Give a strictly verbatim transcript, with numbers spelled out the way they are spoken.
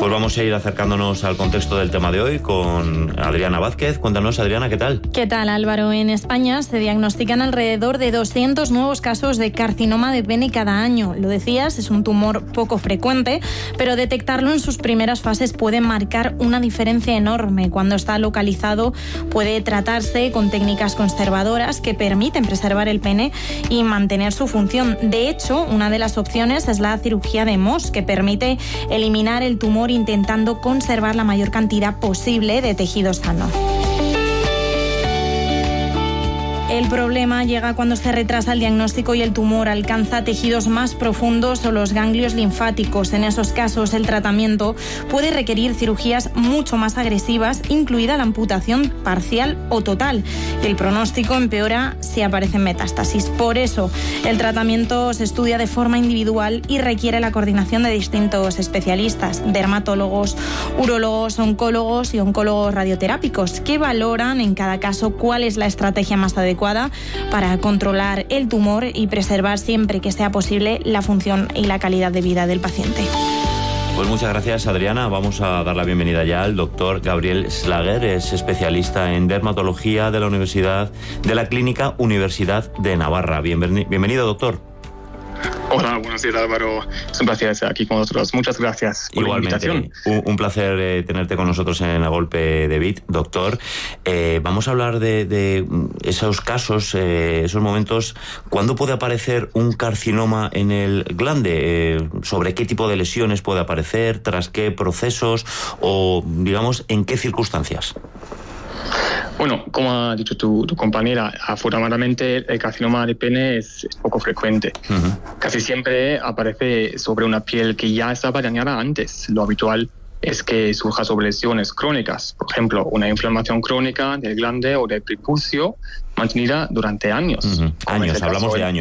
Pues vamos a ir acercándonos al contexto del tema de hoy con Adriana Vázquez. Cuéntanos, Adriana, ¿qué tal? ¿Qué tal, Álvaro? En España se diagnostican alrededor de doscientos nuevos casos de carcinoma de pene cada año. Lo decías, es un tumor poco frecuente, pero detectarlo en sus primeras fases puede marcar una diferencia enorme. Cuando está localizado, puede tratarse con técnicas conservadoras que permiten preservar el pene y mantener su función. De hecho, una de las opciones es la cirugía de M O S, que permite eliminar el tumor intentando conservar la mayor cantidad posible de tejido sano. El problema llega cuando se retrasa el diagnóstico y el tumor alcanza tejidos más profundos o los ganglios linfáticos. En esos casos, el tratamiento puede requerir cirugías mucho más agresivas, incluida la amputación parcial o total. Y el pronóstico empeora si aparecen metástasis. Por eso, el tratamiento se estudia de forma individual y requiere la coordinación de distintos especialistas, dermatólogos, urólogos, oncólogos y oncólogos radioterápicos, que valoran en cada caso cuál es la estrategia más adecuada para controlar el tumor y preservar siempre que sea posible la función y la calidad de vida del paciente. Pues muchas gracias, Adriana. Vamos a dar la bienvenida ya al doctor Gabriel Schlager, es especialista en dermatología de la Universidad de la Clínica Universidad de Navarra. Bienveni- bienvenido, doctor. Hola, buenos días, Álvaro. Es un placer estar aquí con nosotros. Muchas gracias por Igualmente, la invitación. Un, un placer eh, tenerte con nosotros en A Golpe de Bit, doctor. Eh, vamos a hablar de, de esos casos, eh, esos momentos. ¿Cuándo puede aparecer un carcinoma en el glande? Eh, ¿Sobre qué tipo de lesiones puede aparecer? ¿Tras qué procesos? O, digamos, ¿en qué circunstancias? Bueno, como ha dicho tu, tu compañera, afortunadamente el carcinoma de pene es, es poco frecuente. Uh-huh. Casi siempre aparece sobre una piel que ya estaba dañada antes. Lo habitual es que surja sobre lesiones crónicas, por ejemplo, una inflamación crónica del glande o del prepucio mantenida durante años. Uh-huh. Años, hablamos de años.